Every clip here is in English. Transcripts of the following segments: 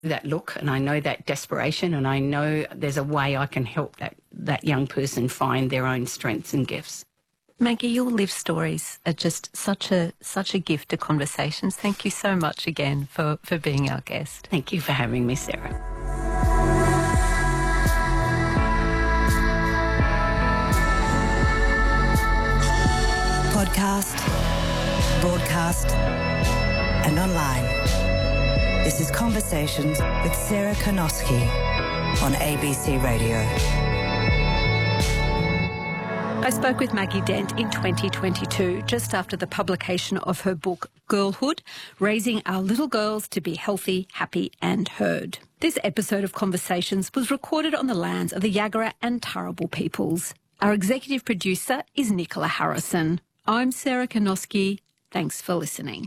that look and I know that desperation, and I know there's a way I can help that young person find their own strengths and gifts. Maggie, your live stories are just such a gift to conversations. Thank you so much again for being our guest. Thank you for having me, Sarah. Podcast, broadcast, and online. This is Conversations with Sarah Karnosky on ABC Radio. I spoke with Maggie Dent in 2022, just after the publication of her book, Girlhood, Raising Our Little Girls to be Healthy, Happy and Heard. This episode of Conversations was recorded on the lands of the Yagara and Turrbal peoples. Our executive producer is Nicola Harrison. I'm Sarah Karnosky. Thanks for listening.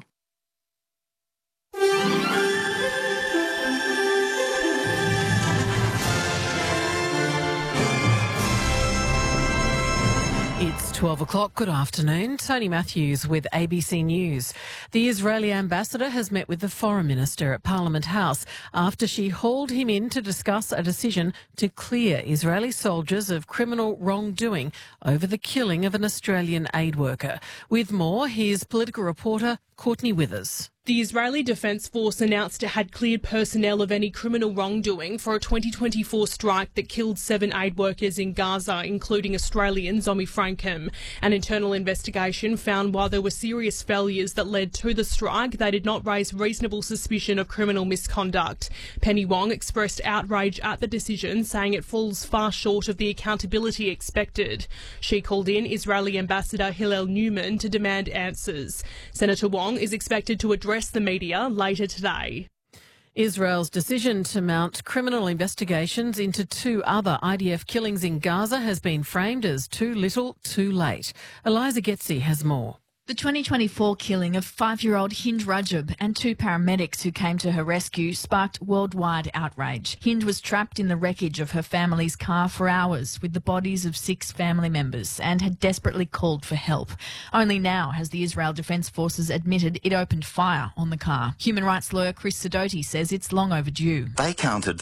It's 12 o'clock. Good afternoon. Tony Matthews with ABC News. The Israeli ambassador has met with the foreign minister at Parliament House after she hauled him in to discuss a decision to clear Israeli soldiers of criminal wrongdoing over the killing of an Australian aid worker. With more, here's political reporter Courtney Withers. The Israeli Defence Force announced it had cleared personnel of any criminal wrongdoing for a 2024 strike that killed 7 aid workers in Gaza, including Australian Zomi Frankham. An internal investigation found while there were serious failures that led to the strike, they did not raise reasonable suspicion of criminal misconduct. Penny Wong expressed outrage at the decision, saying it falls far short of the accountability expected. She called in Israeli Ambassador Hillel Newman to demand answers. Senator Wong is expected to address the media later today. Israel's decision to mount criminal investigations into 2 other IDF killings in Gaza has been framed as too little, too late. Eliza Getzi has more. The 2024 killing of 5-year-old Hind Rajab and 2 paramedics who came to her rescue sparked worldwide outrage. Hind was trapped in the wreckage of her family's car for hours with the bodies of 6 family members and had desperately called for help. Only now has the Israel Defence Forces admitted it opened fire on the car. Human rights lawyer Chris Sidoti says it's long overdue. They counted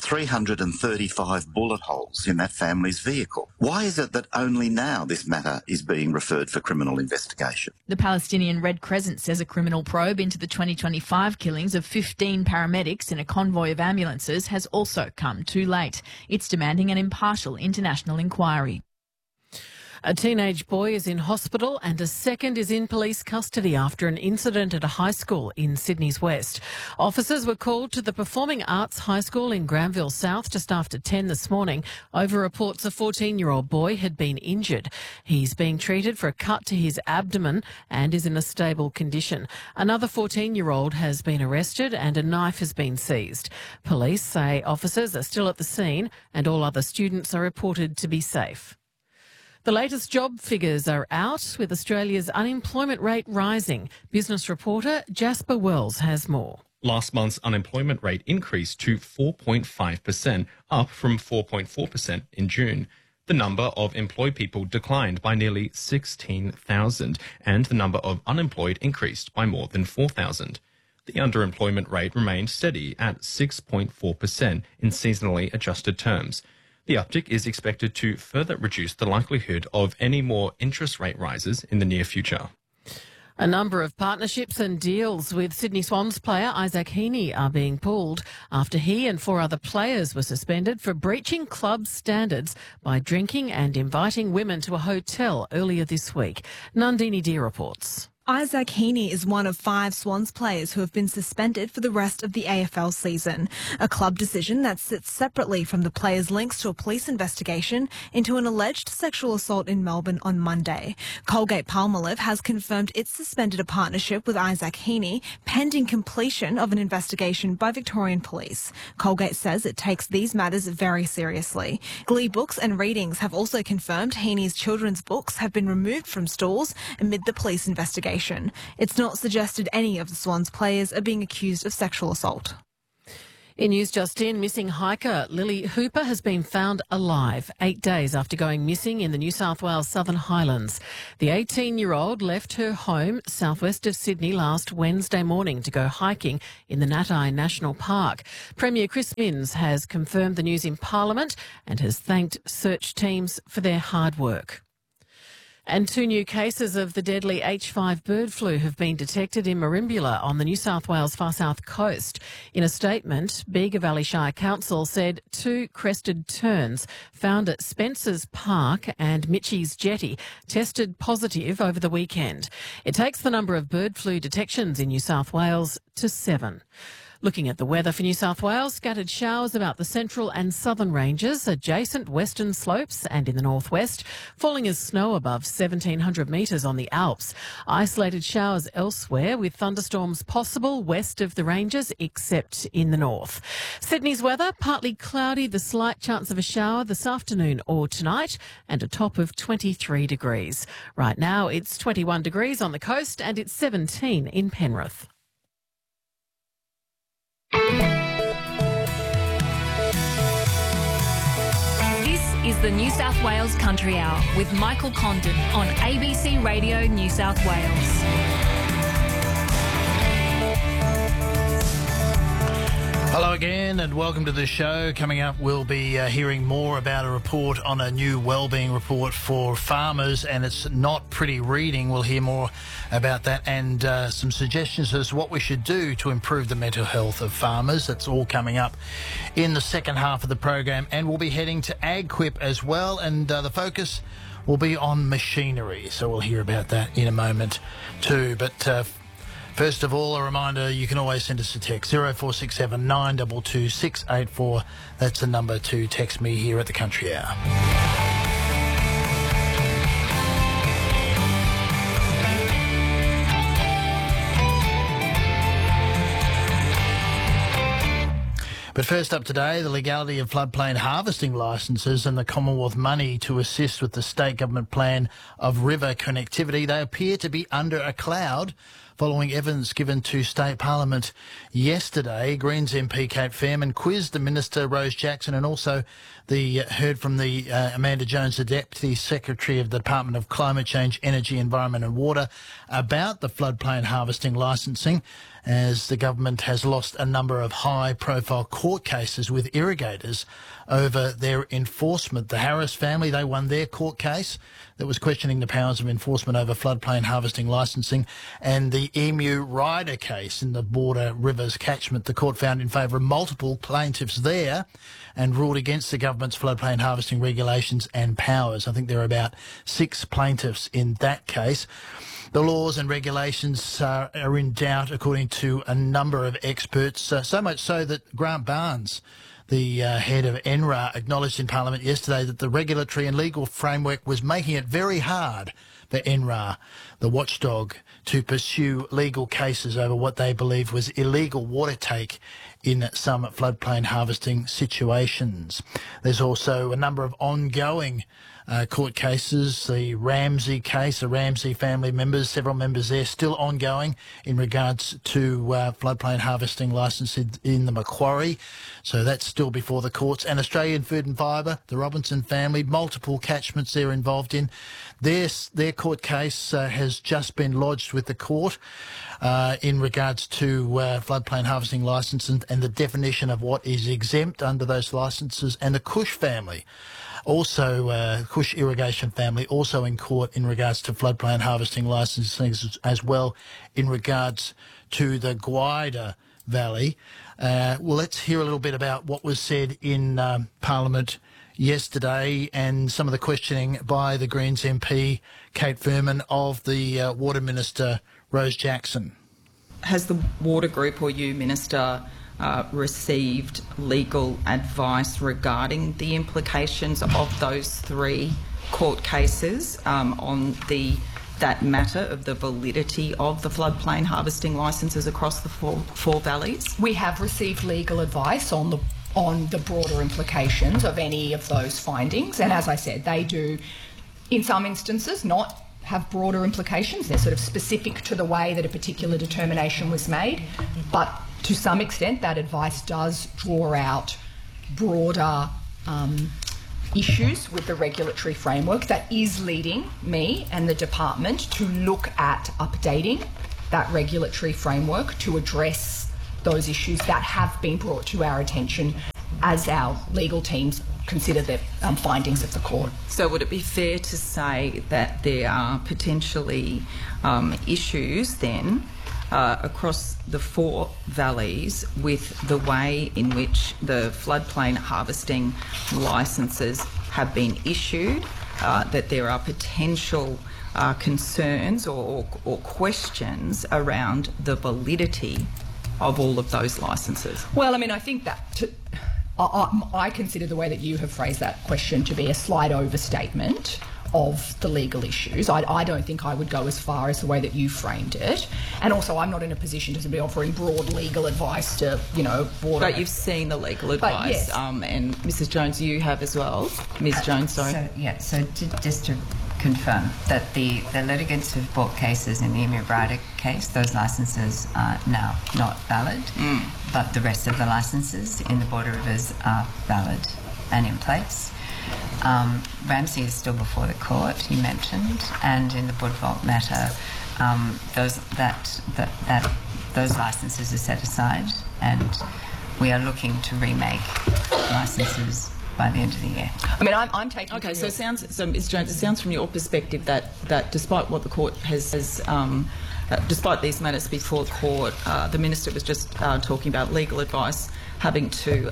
335 bullet holes in that family's vehicle. Why is it that only now this matter is being referred for criminal investigation? The Palestinian Red Crescent says a criminal probe into the 2025 killings of 15 paramedics in a convoy of ambulances has also come too late. It's demanding an impartial international inquiry. A teenage boy is in hospital and a second is in police custody after an incident at a high school in Sydney's West. Officers were called to the Performing Arts High School in Granville South just after 10 this morning over reports a 14-year-old boy had been injured. He's being treated for a cut to his abdomen and is in a stable condition. Another 14-year-old has been arrested and a knife has been seized. Police say officers are still at the scene and all other students are reported to be safe. The latest job figures are out, with Australia's unemployment rate rising. Business reporter Jasper Wells has more. Last month's unemployment rate increased to 4.5%, up from 4.4% in June. The number of employed people declined by nearly 16,000, and the number of unemployed increased by more than 4,000. The underemployment rate remained steady at 6.4% in seasonally adjusted terms. The uptick is expected to further reduce the likelihood of any more interest rate rises in the near future. A number of partnerships and deals with Sydney Swans player Isaac Heaney are being pulled after he and 4 other players were suspended for breaching club standards by drinking and inviting women to a hotel earlier this week. Nandini Deer reports. Isaac Heaney is one of 5 Swans players who have been suspended for the rest of the AFL season, a club decision that sits separately from the player's links to a police investigation into an alleged sexual assault in Melbourne on Monday. Colgate-Palmolive has confirmed it's suspended a partnership with Isaac Heaney pending completion of an investigation by Victorian Police. Colgate says it takes these matters very seriously. Glee Books and Readings have also confirmed Heaney's children's books have been removed from stores amid the police investigation. It's not suggested any of the Swans players are being accused of sexual assault. In news just in, missing hiker Lily Hooper has been found alive 8 days after going missing in the New South Wales Southern Highlands. The 18-year-old left her home southwest of Sydney last Wednesday morning to go hiking in the Natai National Park. Premier Chris Minns has confirmed the news in Parliament and has thanked search teams for their hard work. And 2 new cases of the deadly H5 bird flu have been detected in Merimbula on the New South Wales far south coast. In a statement, Bega Valley Shire Council said 2 crested terns found at Spencer's Park and Mitchie's Jetty tested positive over the weekend. It takes the number of bird flu detections in New South Wales to 7. Looking at the weather for New South Wales, scattered showers about the central and southern ranges, adjacent western slopes and in the northwest, falling as snow above 1,700 metres on the Alps. Isolated showers elsewhere with thunderstorms possible west of the ranges except in the north. Sydney's weather, partly cloudy, the slight chance of a shower this afternoon or tonight and a top of 23 degrees. Right now it's 21 degrees on the coast and it's 17 in Penrith. This is the New South Wales Country Hour with Michael Condon on ABC Radio New South Wales. Hello again and welcome to the show. Coming up, we'll be hearing more about a report on a new wellbeing report for farmers, and it's not pretty reading. We'll hear more about that and some suggestions as to what we should do to improve the mental health of farmers. That's all coming up in the second half of the program, and we'll be heading to AgQuip as well, and the focus will be on machinery. So we'll hear about that in a moment too. But first of all, a reminder, you can always send us a text, 0467 922 684. That's the number to text me here at the Country Hour. But first up today, the legality of floodplain harvesting licences and the Commonwealth money to assist with the state government plan of river connectivity. They appear to be under a cloud following evidence given to State Parliament yesterday. Greens MP Kate Fairman quizzed the Minister Rose Jackson and also heard from the Amanda Jones, the Deputy Secretary of the Department of Climate Change, Energy, Environment and Water, about the floodplain harvesting licensing, as the government has lost a number of high-profile court cases with irrigators over their enforcement. The Harris family, they won their court case that was questioning the powers of enforcement over floodplain harvesting licensing, and the Emu Ryder case in the Border Rivers catchment. The court found in favour of multiple plaintiffs there and ruled against the government's floodplain harvesting regulations and powers. I think there are about 6 plaintiffs in that case. The laws and regulations are in doubt, according to a number of experts, so much so that Grant Barnes, the head of NRA, acknowledged in Parliament yesterday that the regulatory and legal framework was making it very hard for NRA, the watchdog, to pursue legal cases over what they believe was illegal water take in some floodplain harvesting situations. There's also a number of ongoing court cases. The Ramsey case, the Ramsey family members, several members there still ongoing in regards to floodplain harvesting licence in the Macquarie. So that's still before the courts. And Australian Food and Fibre, the Robinson family, multiple catchments they're involved in. Their court case has just been lodged with the court in regards to floodplain harvesting licences and the definition of what is exempt under those licences. And the Cush family, also Cush Irrigation family, also in court in regards to floodplain harvesting licensing, as well in regards to the Guida Valley. Well, let's hear a little bit about what was said in Parliament yesterday and some of the questioning by the Greens MP Kate Fairman of the Water Minister Rose Jackson. Has the Water Group or you, Minister, received legal advice regarding the implications of those 3 court cases on that matter of the validity of the floodplain harvesting licences across the four valleys? We have received legal advice on the broader implications of any of those findings, and as I said, they do, in some instances, not have broader implications. They're sort of specific to the way that a particular determination was made, but to some extent, that advice does draw out broader issues with the regulatory framework. That is leading me and the department to look at updating that regulatory framework to address those issues that have been brought to our attention as our legal teams consider the findings of the court. So would it be fair to say that there are potentially issues then across the four valleys with the way in which the floodplain harvesting licences have been issued, that there are potential concerns or questions around the validity of all of those licences? Well, I mean, I think that I consider the way that you have phrased that question to be a slight overstatement of the legal issues. I don't think I would go as far as the way that you framed it. And also, I'm not in a position to be offering broad legal advice to, broader... But you've seen the legal advice, yes. And Mrs Jones, you have as well. Ms Jones, sorry. So just to confirm that the litigants who've brought cases in the Emu Bryder case, those licences are now not valid, but the rest of the licences in the Border Rivers are valid and in place. Ramsay is still before the court, you mentioned, and in the Woodvault matter, those licences are set aside, and we are looking to remake licences by the end of the year. I mean, I'm taking... Okay, so Ms Jones, it sounds from your perspective that despite what the court has despite these matters before the court, the Minister was just talking about legal advice having to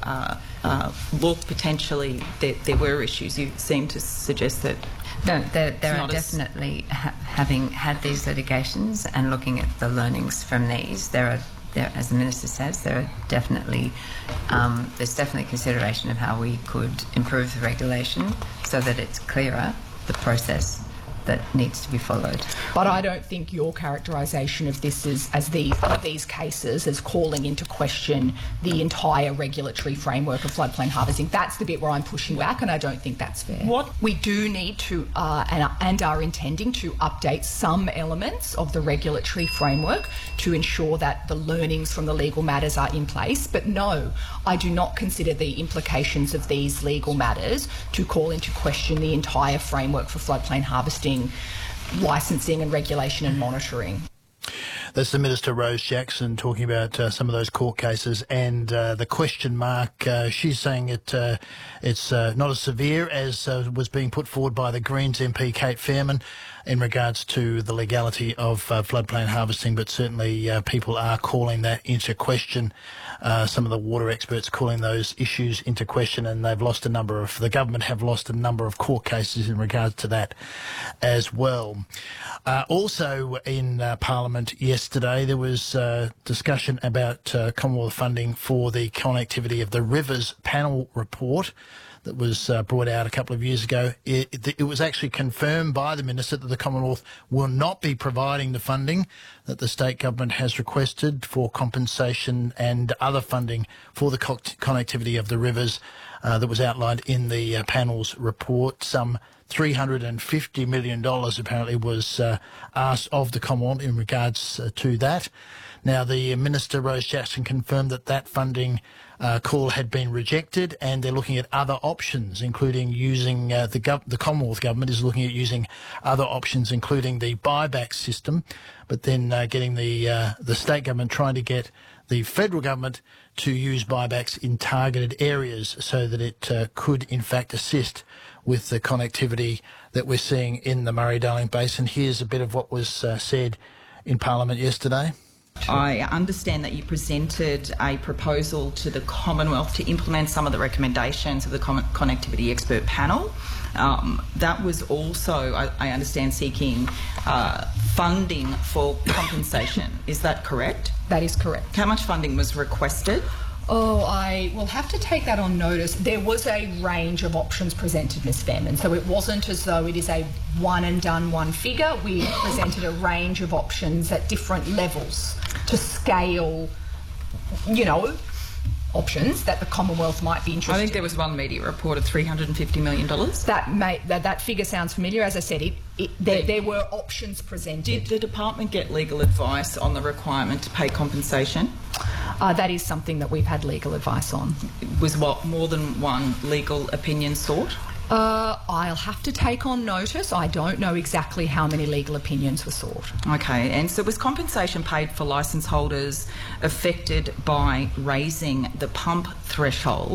look potentially that there were issues. You seem to suggest that... No, there are definitely, having had these litigations and looking at the learnings from these, there, as the Minister says, there's definitely consideration of how we could improve the regulation so that it's clearer, the process that needs to be followed. But I don't think your characterisation of this as these cases as calling into question the entire regulatory framework of floodplain harvesting. That's the bit where I'm pushing back, and I don't think that's fair. What we do need to and are intending to update some elements of the regulatory framework to ensure that the learnings from the legal matters are in place. But no, I do not consider the implications of these legal matters to call into question the entire framework for floodplain harvesting, licensing and regulation and monitoring. That's the Minister, Rose Jackson, talking about some of those court cases and the question mark. She's saying it's not as severe as was being put forward by the Greens MP Kate Fairman in regards to the legality of floodplain harvesting, but certainly people are calling that into question. Some of the water experts calling those issues into question, and the government have lost a number of court cases in regards to that as well. Also in Parliament yesterday, there was discussion about Commonwealth funding for the connectivity of the Rivers panel report that was brought out a couple of years ago. It was actually confirmed by the Minister that the Commonwealth will not be providing the funding that the state government has requested for compensation and other funding for the connectivity of the rivers that was outlined in the panel's report. Some $350 million apparently was asked of the Commonwealth in regards to that. Now, the Minister, Rose Jackson, confirmed that funding call had been rejected, and they're looking at other options, including using the Commonwealth Government is looking at using other options, including the buyback system, but then getting the state government trying to get the federal government to use buybacks in targeted areas so that it could, in fact, assist with the connectivity that we're seeing in the Murray-Darling Basin. Here's a bit of what was said in Parliament yesterday. I understand that you presented a proposal to the Commonwealth to implement some of the recommendations of the Connectivity Expert Panel. That was also, I understand, seeking funding for compensation. Is that correct? That is correct. How much funding was requested? Oh, I will have to take that on notice. There was a range of options presented, Ms Fairman, so it wasn't as though it is a one-and-done figure. We presented a range of options at different levels to scale, options that the Commonwealth might be interested in. I think there was one media report of $350 million. That figure sounds familiar. As I said, there were options presented. Did the department get legal advice on the requirement to pay compensation? That is something that we've had legal advice on. Was more than one legal opinion sought? I'll have to take on notice. I don't know exactly how many legal opinions were sought. Okay, and so was compensation paid for licence holders affected by raising the pump threshold